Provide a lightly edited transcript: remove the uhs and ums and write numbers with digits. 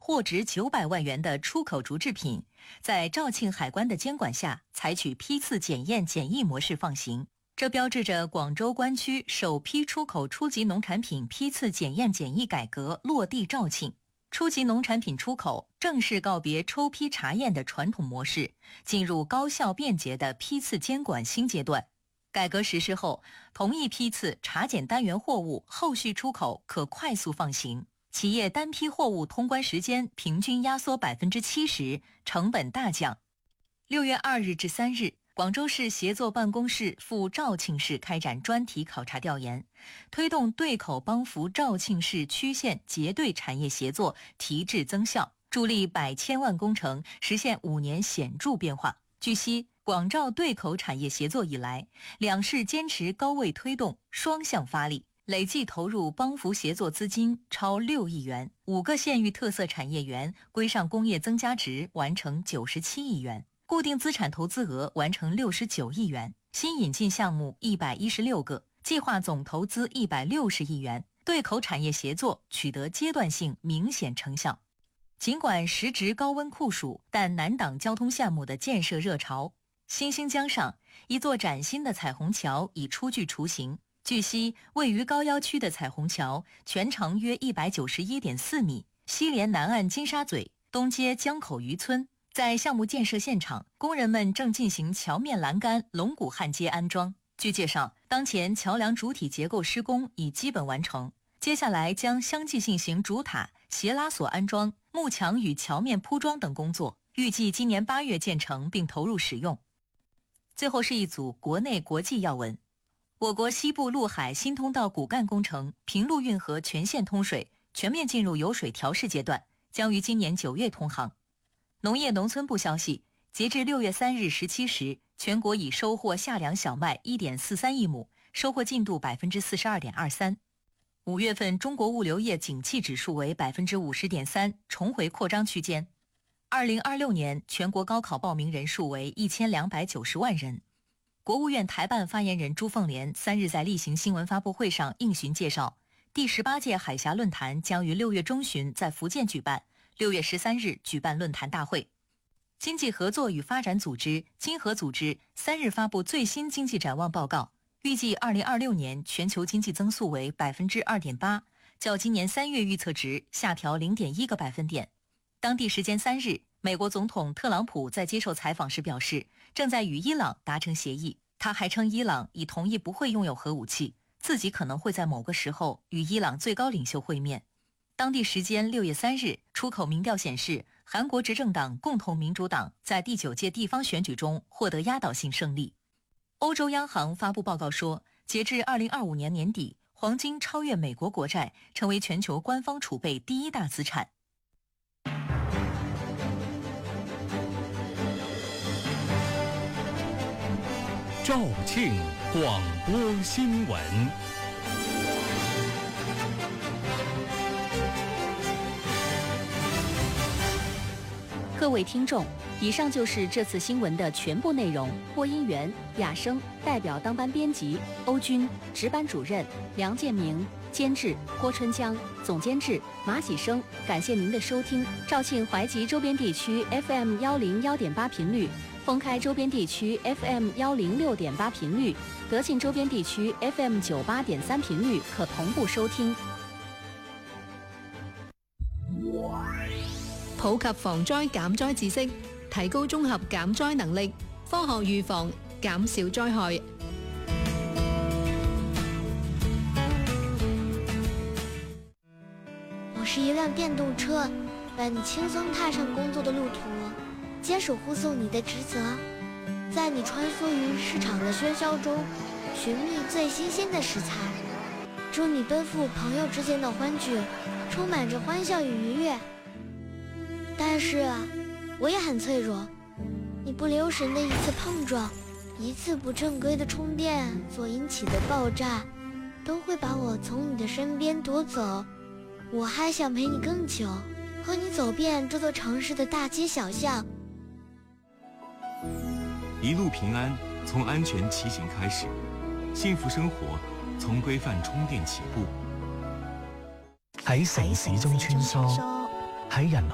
货值900万元的出口竹制品，在肇庆海关的监管下，采取批次检验检疫模式放行。这标志着广州关区首批出口初级农产品批次检验检疫改革落地肇庆，初级农产品出口正式告别抽批查验的传统模式，进入高效便捷的批次监管新阶段。改革实施后，同一批次查检单元货物后续出口可快速放行，企业单批货物通关时间平均压缩70%，成本大降。6月2日至3日，广州市协作办公室赴肇庆市开展专题考察调研，推动对口帮扶肇庆市区县结对产业协作提质增效，助力100千万工程实现5年显著变化。据悉，广肇对口产业协作以来，两市坚持高位推动，双向发力，累计投入帮扶协作资金超6亿元，5个县域特色产业园规上工业增加值完成97亿元。固定资产投资额完成69亿元，新引进项目116个，计划总投资160亿元，对口产业协作取得阶段性明显成效。尽管时值高温酷暑，但难挡交通项目的建设热潮。新兴江上，一座崭新的彩虹桥已初具雏形。据悉，位于高要区的彩虹桥全长约191.4米，西连南岸金沙嘴，东接江口渔村。在项目建设现场，工人们正进行桥面栏杆、龙骨焊接安装。据介绍，当前桥梁主体结构施工已基本完成，接下来将相继进行主塔、斜拉索安装、幕墙与桥面铺装等工作，预计今年8月建成并投入使用。最后是一组国内国际要闻。我国西部陆海新通道骨干工程平陆运河全线通水，全面进入油水调试阶段，将于今年9月通航。农业农村部消息，截至6月3日17时，全国已收获夏粮小麦1.43亿亩，收获进度42.23%。5月份中国物流业景气指数为50.3%，重回扩张区间。2026年全国高考报名人数为1290万人。国务院台办发言人朱凤莲3日在例行新闻发布会上应询介绍，第18届海峡论坛将于6月中旬在福建举办，6月13日举办论坛大会。经济合作与发展组织经合组织3日发布最新经济展望报告，预计2026年全球经济增速为2.8%，较今年3月预测值下调0.1个百分点。当地时间3日，美国总统特朗普在接受采访时表示，正在与伊朗达成协议。他还称伊朗已同意不会拥有核武器，自己可能会在某个时候与伊朗最高领袖会面。当地时间6月3日，出口民调显示，韩国执政党共同民主党在第9届地方选举中获得压倒性胜利。欧洲央行发布报告说，截至2025年年底，黄金超越美国国债，成为全球官方储备第1大资产。 肇庆广播新闻。 各位听众，以上就是这次新闻的全部内容。播音员雅生，代表当班编辑欧军，值班主任梁建明，监制郭春江，总监制马喜生。感谢您的收听。肇庆淮吉周边地区 FM 101.8频率，封开周边地区 FM 106.8频率，德庆周边地区 FM 98.3频率可同步收聽。 普及防災減災知識，提高綜合減災能力，科學預防，減少災害。 我是一輛電動車，伴你輕鬆踏上工作的路途，堅守護送你的職責，在你穿梭於市場的喧囂中，尋覓最新鮮的食材。祝你奔赴朋友之間的歡聚，充滿着歡笑與愉悅。但是我也很脆弱，你不留神的一次碰撞，一次不正規的充電所引起的爆炸，都會把我從你的身邊奪走。我還想陪你更久，和你走遍這座城市的大街小巷。 一路平安，從安全騎行開始，幸福生活從規範充電起步。 喺城市中穿梭，喺人